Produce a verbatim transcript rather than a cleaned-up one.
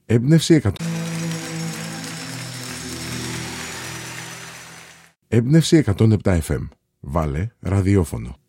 Έμπνευση εκατό... Έμπνευση εκατόν επτά εφ εμ. Βάλε ραδιόφωνο.